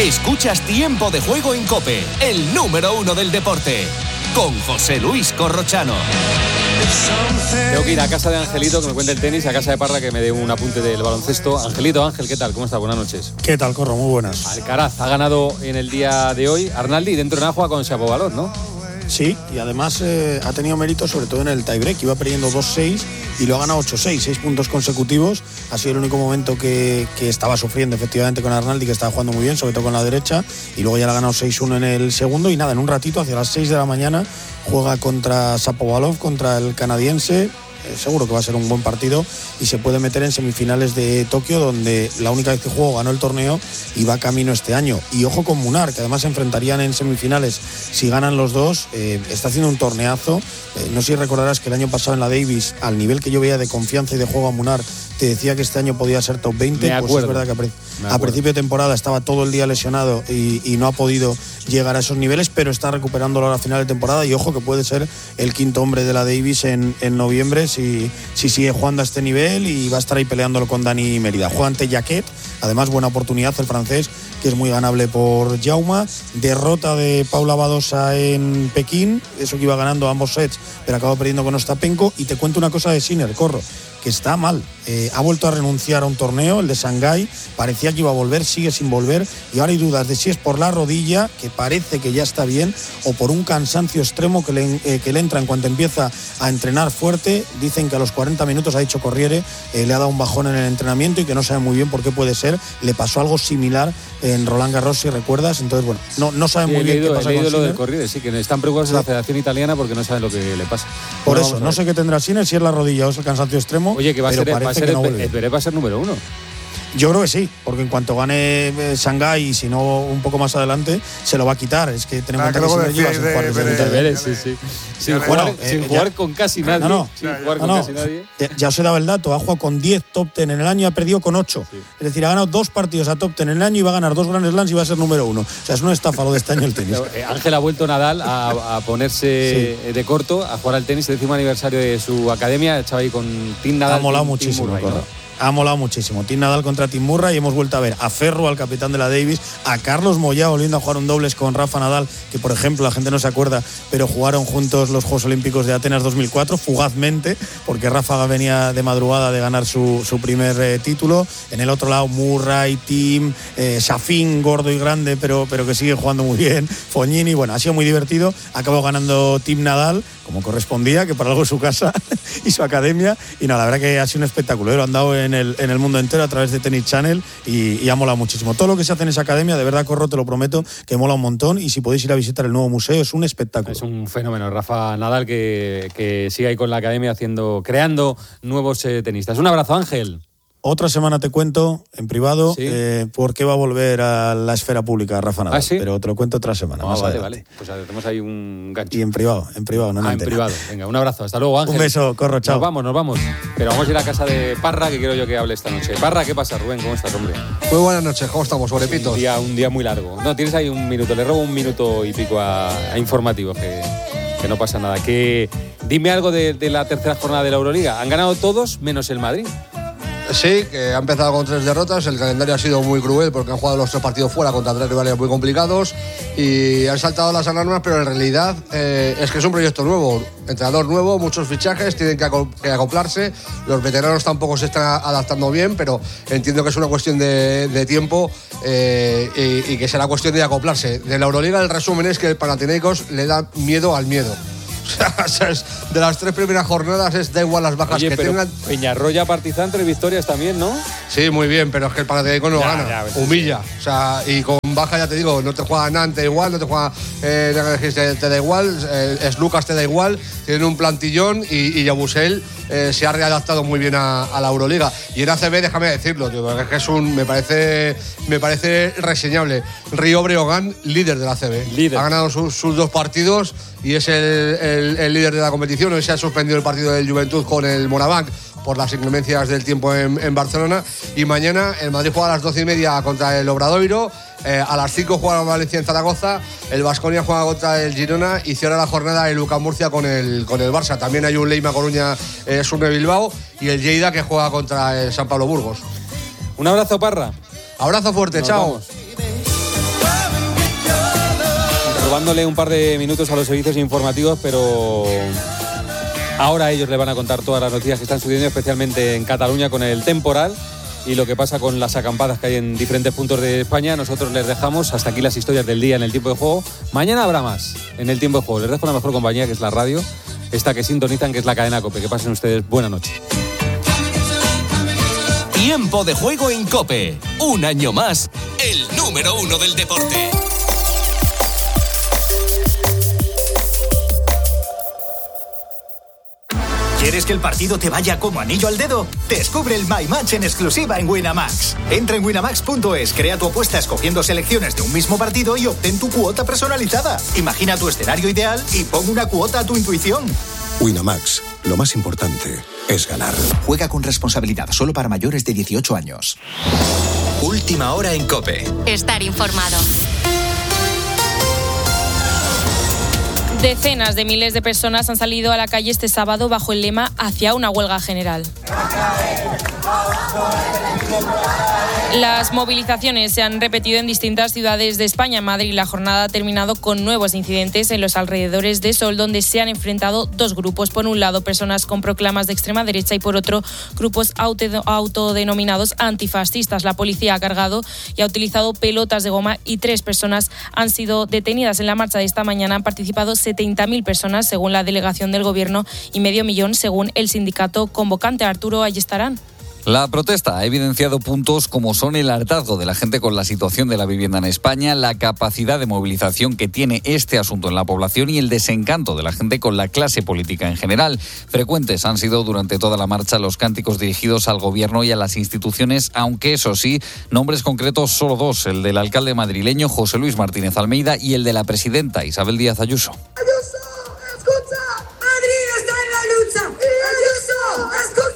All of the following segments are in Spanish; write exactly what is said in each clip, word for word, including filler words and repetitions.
Escuchas Tiempo de Juego en COPE, el número uno del deporte, con José Luis Corrochano. Tengo que ir a casa de Angelito que me cuente el tenis, a casa de Parra que me dé un apunte del baloncesto. Angelito, Ángel, ¿qué tal? ¿Cómo estás? Buenas noches. ¿Qué tal, Corro? Muy buenas. Alcaraz ha ganado en el día de hoy. Arnaldi dentro de nada juega con Shapovalov, ¿no? Sí, y además eh, ha tenido mérito sobre todo en el tiebreak, iba perdiendo dos seis y lo ha ganado ocho seis, seis puntos consecutivos. Ha sido el único momento que, que estaba sufriendo efectivamente con Arnaldi, que estaba jugando muy bien, sobre todo con la derecha, y luego ya le ha ganado seis uno en el segundo. Y nada, en un ratito, hacia las seis de la mañana, juega contra Shapovalov, contra el canadiense. Eh, seguro que va a ser un buen partido y se puede meter en semifinales de Tokio, donde la única vez que jugó ganó el torneo y va camino este año. Y ojo con Munar, que además se enfrentarían en semifinales si ganan los dos. Eh, está haciendo un torneazo. Eh, no sé si recordarás que el año pasado en la Davis, al nivel que yo veía de confianza y de juego a Munar, te decía que este año podía ser top veinte. Me pues acuerdo. es verdad que a, pre- a principio de temporada estaba todo el día lesionado y, y no ha podido llegar a esos niveles, pero está recuperándolo a la final de temporada. Y ojo que puede ser el quinto hombre de la Davis en, en noviembre si, si sigue jugando a este nivel, y va a estar ahí peleándolo con Dani Mérida. Juega ante Jacquet, además buena oportunidad el francés, que es muy ganable por Jauma. Derrota de Paula Badosa en Pekín, eso que iba ganando ambos sets, pero acabó perdiendo con Ostapenko. Y te cuento una cosa de Sinner, Corro, que está mal. Eh, ha vuelto a renunciar a un torneo, el de Shanghái. Parecía que iba a volver, sigue sin volver, y ahora hay dudas de si es por la rodilla, que parece que ya está bien, o por un cansancio extremo que le, eh, que le entra en cuanto empieza a entrenar fuerte. Dicen que a los cuarenta minutos, ha dicho Corriere, eh, le ha dado un bajón en el entrenamiento y que no sabe muy bien por qué puede ser. Le pasó algo similar en Roland Garros, si recuerdas. Entonces, bueno, no, no saben Sí, muy bien leído, qué pasa he leído con lo Sinner. del Corriere, sí, que están preocupados en la Federación Italiana porque no saben lo que le pasa. Por Bueno, eso, vamos a no ver. sé qué tendrá Sinner, si es la rodilla o es el cansancio extremo. Oye, que va a pero ser, va a parece ser que no el, vuelve. el Zverev va a ser número uno. Yo creo que sí, porque en cuanto gane eh, Shanghái, y si no un poco más adelante, se lo va a quitar. Es que tenemos Ah, que que luego Sinner lleva sin decíais jugar de desde Zverev. mitad de- Zverev, sí, sí. Sin Bueno, jugar, eh, sin ya- jugar con casi nadie. No, no. sin jugar No, con no, casi nadie. ya, ya os he dado el dato, ha jugado con diez top diez en el año y ha perdido con ocho. Sí. Es decir, ha ganado dos partidos a top diez en el año y va a ganar dos Grand Slams y va a ser número uno. O sea, es una estafa lo de este año el tenis. Pero, eh, Ángel ha vuelto Nadal a, a ponerse Sí. de corto, a jugar al tenis, el décimo aniversario de su academia. Estaba ahí con Tim Nadal. Ha molado Tim- Tim muchísimo, Murray, ¿no? Corro. Ha molado muchísimo. Tim Nadal contra Tim Murray, y hemos vuelto a ver a Ferro, al capitán de la Davis, a Carlos Moyá volviendo a jugar un dobles con Rafa Nadal, que por ejemplo la gente no se acuerda, pero jugaron juntos los Juegos Olímpicos de Atenas dos mil cuatro, fugazmente, porque Rafa venía de madrugada de ganar su, su primer eh, título. En el otro lado, Murray, Tim, eh, Safin, gordo y grande, pero, pero que sigue jugando muy bien, Fognini. Bueno, ha sido muy divertido. Acabó ganando Tim Nadal, como correspondía, que para algo es su casa y su academia. Y nada, la verdad que ha sido un espectáculo, ¿eh? Lo han dado en el, en el mundo entero a través de Tennis Channel y, y ha molado muchísimo. Todo lo que se hace en esa academia, de verdad, Corro, te lo prometo, que mola un montón. Y si podéis ir a visitar el nuevo museo, es un espectáculo. Es un fenómeno, Rafa Nadal, que, que sigue ahí con la academia haciendo, creando nuevos eh, tenistas. Un abrazo, Ángel. Otra semana te cuento en privado Sí. eh, por qué va a volver a la esfera pública Rafa Nadal. ¿Ah, sí? Pero te lo cuento otra semana. Ah, más vale, adelante. vale. Pues hacemos ahí un gancho. Y en privado, en privado, no en Ah, en antena. privado. Venga, un abrazo. Hasta luego, Ángel. Un beso, Corro, chao. Nos vamos, nos vamos. Pero vamos a ir a casa de Parra, que quiero yo que hable esta noche. Parra, ¿qué pasa, Rubén? ¿Cómo estás, hombre? Muy buenas noches, ¿cómo estamos, sobrepitos? Un día, un día muy largo. No, tienes ahí un minuto. Le robo un minuto y pico a, a informativos, que, que no pasa nada. Que dime algo de, de la tercera jornada de la Euroliga. Han ganado todos, menos el Madrid. Sí, que ha empezado con tres derrotas, el calendario ha sido muy cruel porque han jugado los tres partidos fuera contra tres rivales muy complicados y han saltado las alarmas, pero en realidad eh, es que es un proyecto nuevo, entrenador nuevo, muchos fichajes, tienen que, aco- que acoplarse, los veteranos tampoco se están adaptando bien, pero entiendo que es una cuestión de, de tiempo eh, y, y que será cuestión de acoplarse. De la Euroliga el resumen es que el Panathinaikos le da miedo al miedo. O sea, es de las tres primeras jornadas es da igual las bajas Oye, que pero tengan. Peñarroya, Partizan, tres victorias también, ¿no? Sí, muy bien, pero es que el Panathinaikos no Ya, gana, ya, ves, humilla. O sea, y con baja ya te digo, no te juega Nantes igual, no te juega eh, te, te da igual, eh, es Lucas te da igual, tienen un plantillón y, y Yabusel eh, se ha readaptado muy bien a, a la Euroliga. Y en A C B, déjame decirlo, tío, porque es que es un, me parece, me parece reseñable. Río Breogán, líder de la A C B. Líder. Ha ganado sus, sus dos partidos y es el, el, el líder de la competición. Hoy se ha suspendido el partido del Juventud con el Morabanc por las inclemencias del tiempo en, en Barcelona. Y mañana el Madrid juega a las doce y media contra el Obradoiro. Eh, a las cinco juega Valencia en Zaragoza. El Baskonia juega contra el Girona. Y cierra la jornada el Lucas Murcia con el, con el Barça. También hay un Leima Coruña, eh, Surne Bilbao. Y el Lleida que juega contra el San Pablo Burgos. Un abrazo, Parra. Abrazo fuerte, Nos chao. vamos. Robándole un par de minutos a los servicios informativos, pero ahora ellos le van a contar todas las noticias que están sucediendo, especialmente en Cataluña con el temporal y lo que pasa con las acampadas que hay en diferentes puntos de España. Nosotros les dejamos hasta aquí las historias del día en el tiempo de juego. Mañana habrá más en el tiempo de juego. Les dejo una mejor compañía, que es la radio, esta que sintonizan, que es la cadena COPE. Que pasen ustedes buena noche. Tiempo de juego en COPE. Un año más, el número uno del deporte. ¿Quieres que el partido te vaya como anillo al dedo? Descubre el My Match en exclusiva en Winamax. Entra en winamax punto es, crea tu apuesta escogiendo selecciones de un mismo partido y obtén tu cuota personalizada. Imagina tu escenario ideal y pon una cuota a tu intuición. Winamax, lo más importante es ganar. Juega con responsabilidad, solo para mayores de dieciocho años. Última hora en COPE. Estar informado. Decenas de miles de personas han salido a la calle este sábado bajo el lema Hacia una huelga general. Las movilizaciones se han repetido en distintas ciudades de España. En Madrid la jornada ha terminado con nuevos incidentes en los alrededores de Sol, donde se han enfrentado dos grupos. Por un lado, personas con proclamas de extrema derecha y por otro, grupos auto- autodenominados antifascistas. La policía ha cargado y ha utilizado pelotas de goma y tres personas han sido detenidas. En la marcha de esta mañana han participado setenta mil personas, según la delegación del Gobierno, y medio millón, según el sindicato convocante. Arturo Ayestarán. La protesta ha evidenciado puntos como son el hartazgo de la gente con la situación de la vivienda en España, la capacidad de movilización que tiene este asunto en la población y el desencanto de la gente con la clase política en general. Frecuentes han sido durante toda la marcha los cánticos dirigidos al gobierno y a las instituciones, aunque eso sí, nombres concretos solo dos, el del alcalde madrileño José Luis Martínez Almeida y el de la presidenta Isabel Díaz Ayuso. Ayuso, escucha, Madrid está en la lucha. Ayuso, escucha.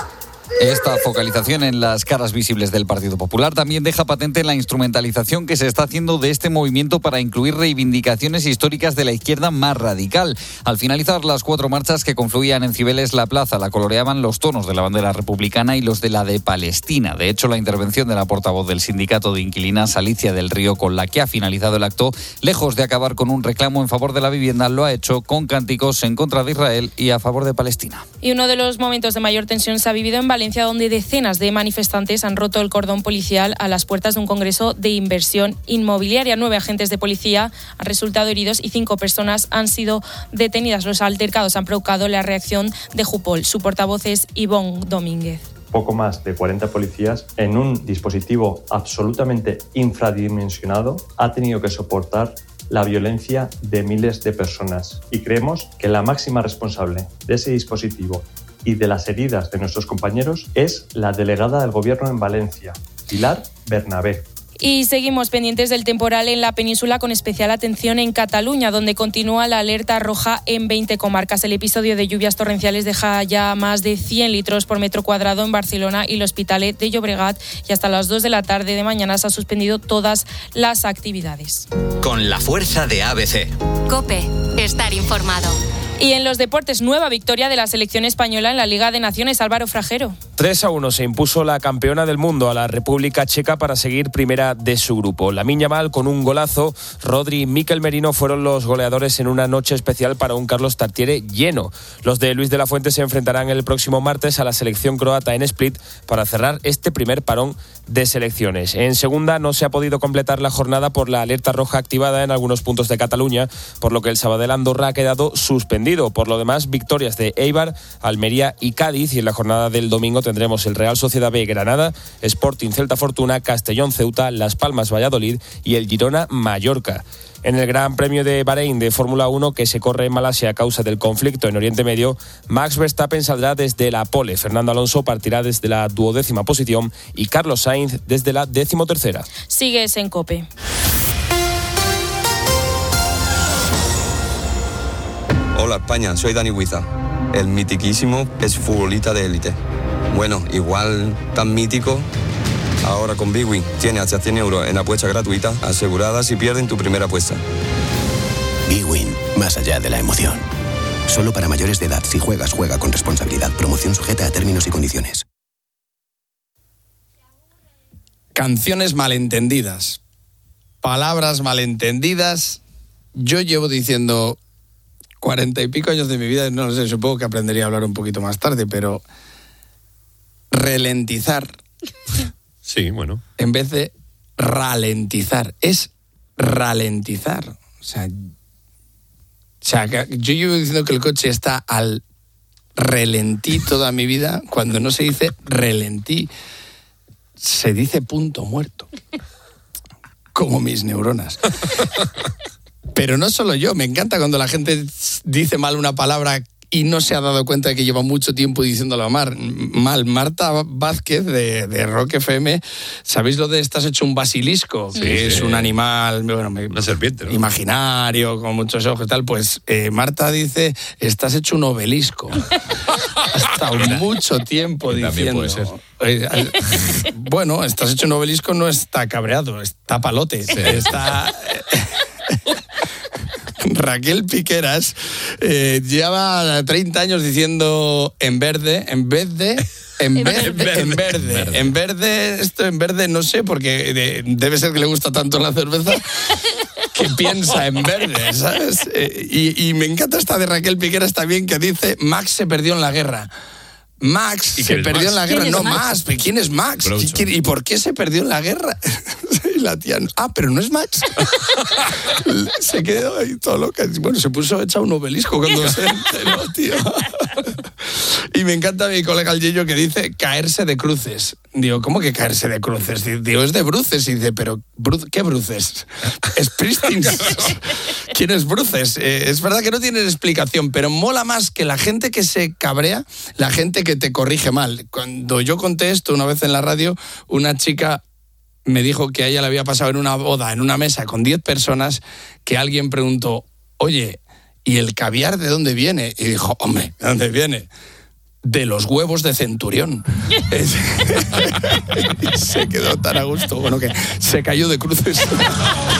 Esta focalización en las caras visibles del Partido Popular también deja patente la instrumentalización que se está haciendo de este movimiento para incluir reivindicaciones históricas de la izquierda más radical. Al finalizar las cuatro marchas que confluían en Cibeles, la plaza la coloreaban los tonos de la bandera republicana y los de la de Palestina. De hecho, la intervención de la portavoz del sindicato de inquilinas, Alicia del Río, con la que ha finalizado el acto, lejos de acabar con un reclamo en favor de la vivienda, lo ha hecho con cánticos en contra de Israel y a favor de Palestina. Y uno de los momentos de mayor tensión se ha vivido en Valencia, donde decenas de manifestantes han roto el cordón policial a las puertas de un congreso de inversión inmobiliaria. Nueve agentes de policía han resultado heridos y cinco personas han sido detenidas. Los altercados han provocado la reacción de Jupol. Su portavoz es Ivonne Domínguez. Poco más de cuarenta policías en un dispositivo absolutamente infradimensionado ha tenido que soportar la violencia de miles de personas. Y creemos que la máxima responsable de ese dispositivo y de las heridas de nuestros compañeros es la delegada del Gobierno en Valencia, Pilar Bernabé. Y seguimos pendientes del temporal en la península, con especial atención en Cataluña, donde continúa la alerta roja en veinte comarcas. El episodio de lluvias torrenciales deja ya más de cien litros por metro cuadrado en Barcelona y el Hospitalet de Llobregat, y hasta las dos de la tarde de mañana se ha suspendido todas las actividades. Con la fuerza de A B C. COPE. Estar informado. Y en los deportes, nueva victoria de la selección española en la Liga de Naciones. Álvaro Frajero. tres a uno se impuso la campeona del mundo a la República Checa para seguir primera de su grupo. Lamine Yamal con un golazo, Rodri y Mikel Merino fueron los goleadores en una noche especial para un Carlos Tartiere lleno. Los de Luis de la Fuente se enfrentarán el próximo martes a la selección croata en Split para cerrar este primer parón de selecciones. En segunda no se ha podido completar la jornada por la alerta roja activada en algunos puntos de Cataluña, por lo que el Sabadell Andorra ha quedado suspendido. Por lo demás, victorias de Eibar, Almería y Cádiz, y en la jornada del domingo tendremos el Real Sociedad B Granada, Sporting Celta Fortuna, Castellón Ceuta, Las Palmas Valladolid y el Girona Mallorca. En el Gran Premio de Bahrein de Fórmula uno, que se corre en Malasia a causa del conflicto en Oriente Medio, Max Verstappen saldrá desde la pole, Fernando Alonso partirá desde la duodécima posición y Carlos Sainz desde la decimotercera. Sigues en COPE. Hola España, soy Dani Huiza, el mitiquísimo exfutbolista de élite. Bueno, igual tan mítico, ahora con Bwin tiene hasta cien euros en apuesta gratuita asegurada si pierden tu primera apuesta. Bwin, más allá de la emoción. Solo para mayores de edad. Si juegas, juega con responsabilidad. Promoción sujeta a términos y condiciones. Canciones malentendidas. Palabras malentendidas. yo llevo diciendo cuarenta y pico años de mi vida, no lo sé, supongo que aprendería a hablar un poquito más tarde, pero ralentizar. Sí, bueno. En vez de ralentizar, es ralentizar. O sea, o sea, yo llevo diciendo que el coche está al relentí toda mi vida, cuando no se dice relentí, se dice punto muerto. Como mis neuronas. Pero no solo yo, me encanta cuando la gente dice mal una palabra y no se ha dado cuenta de que lleva mucho tiempo diciéndolo mal. mal. Marta Vázquez de, de Rock F M, ¿sabéis lo de estás hecho un basilisco? Sí, que sí. es un animal, bueno, una serpiente, ¿no? Imaginario, con muchos ojos y tal. Pues eh, Marta dice, estás hecho un obelisco. Ha estado mucho tiempo que diciendo. También puede ser. Eh, eh, bueno, estás hecho un obelisco, no está cabreado, está palote. Sí. Está... Raquel Piqueras eh, lleva treinta años diciendo en verde, en vez de... En verde, verde, en verde, verde, en verde, esto en verde no sé, porque de, debe ser que le gusta tanto la cerveza que piensa en verde, ¿sabes? Eh, y, y me encanta esta de Raquel Piqueras también, que dice, Max se perdió en la guerra. Max se perdió Max? en la guerra, no Max. Max. ¿Quién es Max? ¿Quién, ¿Y por qué se perdió en la guerra? Y la tía, ah, pero no es Max. Se quedó ahí todo loca. Bueno, se puso hecha un obelisco cuando se enteró, tío. Y me encanta mi colega el Yello que dice caerse de cruces. Digo, ¿cómo que caerse de cruces? Digo, es de bruces. Y dice, pero ¿qué bruces? Springsteen. ¿Quién es bruces? Eh, es verdad que no tiene explicación, pero mola más que la gente que se cabrea, la gente que te corrige mal. Cuando yo conté esto una vez en la radio, una chica me dijo que a ella le había pasado en una boda, en una mesa con diez personas, que alguien preguntó, oye, ¿y el caviar de dónde viene? Y dijo, hombre, ¿de dónde viene? De los huevos de Centurión. Se quedó tan a gusto, bueno, que se cayó de cruces.